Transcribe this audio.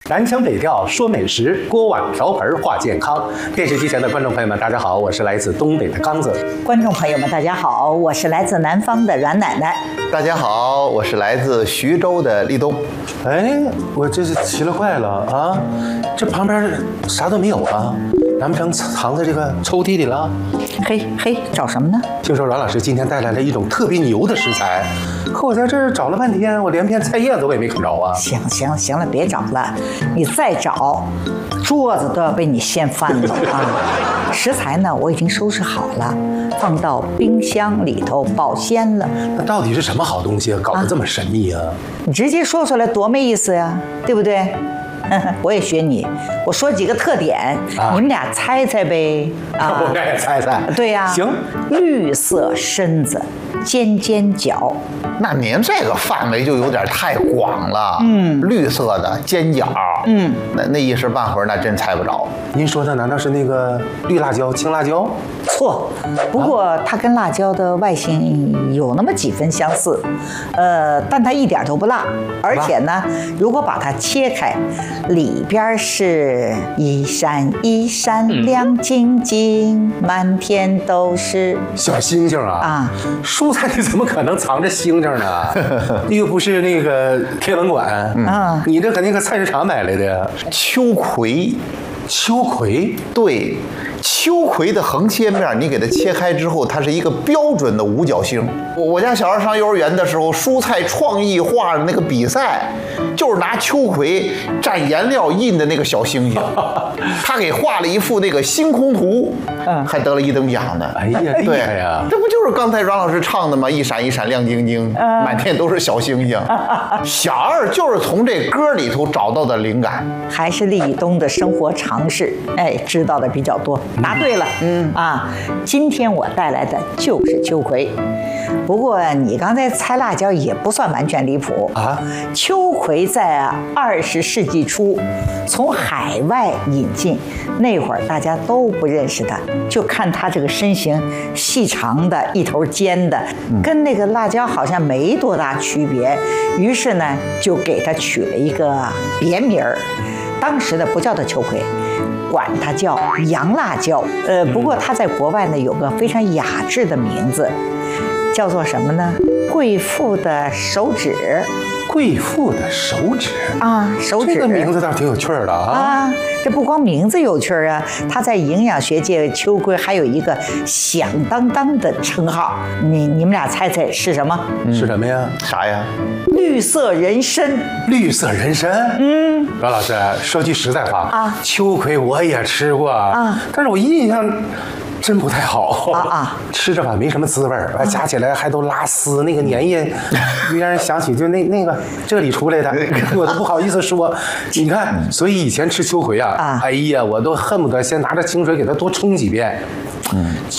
南腔北调说美食，锅碗瓢盆话健康。电视机前的观众朋友们，大家好，我是来自东北的刚子。 观众朋友们，大家好，我是来自南方的阮奶奶。 大家好，我是来自徐州的立冬。 哎，我这是奇了怪了啊！这旁边啥都没有啊，难不成藏在这个抽屉里了？ 嘿，找什么呢？ 听说阮老师今天带来了一种特别牛的食材，可我在这儿找了半天，我连片菜叶子我也没看着啊！ 行了，别找了，你再找，桌子都要被你掀翻了啊！食材呢，我已经收拾好了，放到冰箱里头保鲜了。 那到底是什么好东西，搞得这么神秘啊？ 你直接说出来多没意思呀，对不对？我也学你，我说几个特点，你们俩猜猜呗。 我也猜猜。 对呀。 行。 绿色身子，尖角。 那您这个范围就有点太广了。绿色的尖角。那一时半会儿那真猜不着。 您说的难道是那个绿辣椒、青辣椒？ 错，不过它跟辣椒的外形有那么几分相似，但它一点都不辣，而且呢，如果把它切开，里边是一闪一闪亮晶晶，满天都是小星星啊！蔬菜里怎么可能藏着星星呢？又不是那个天文馆，你这搁那个菜市场买来的秋葵。 秋葵， 对，秋葵的横切面，你给它切开之后，它是一个标准的五角星。我家小孩上幼儿园的时候，蔬菜创意画的那个比赛，就是拿秋葵蘸颜料印的那个小星星，他给画了一幅那个星空图，还得了1等奖呢。 哎呀，厉害呀！ 这不就是刚才阮老师唱的吗？一闪一闪亮晶晶，满天都是小星星。小二就是从这歌里头找到的灵感， 还是立冬的生活常识，知道的比较多。答对了，今天我带来的就是秋葵。不过你刚才猜辣椒也不算完全离谱啊。秋葵在20世纪初从海外引进，那会儿大家都不认识它，就看它这个身形细长的，一头尖的，跟那个辣椒好像没多大区别，于是呢就给它取了一个别名儿。当时的不叫它秋葵，管它叫洋辣椒。不过它在国外呢有个非常雅致的名字，叫做什么呢？贵妇的手指。 贵妇的手指啊，手指这个名字倒是挺有趣的啊！ 这不光名字有趣啊，它在营养学界秋葵还有一个响当当的称号。你们俩猜猜是什么？ 是什么呀？ 啥呀？ 绿色人参。绿色人参？阮老师说句实在话秋葵我也吃过但是我印象真不太好吃着吧没什么滋味儿，加起来还都拉丝，那个粘液让人想起就那个这里出来的，我都不好意思说。你看，所以以前吃秋葵哎呀，我都恨不得先拿着清水给它多冲几遍。